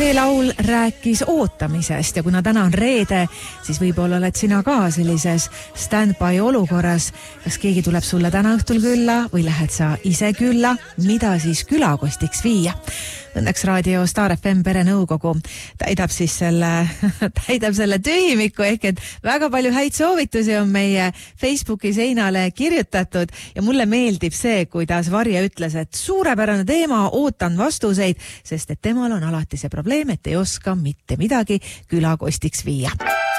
see laul rääkis ootamisest ja kuna täna on reede, siis võib-olla oled sina ka sellises stand-by olukorras. Kas keegi tuleb sulle täna õhtul külla või lähed sa ise külla? Mida siis külakostiks viia? Õnneks raadio Star FM perenõukogu täidab selle tühimiku ehk et väga palju häid soovitusi on meie Facebooki seinale kirjutatud ja mulle meeldib see, kuidas Varje ütles, et suurepärane teema, ootan vastuseid, sest et temal on alati see probleem, et ei oska mitte midagi külakostiks viia.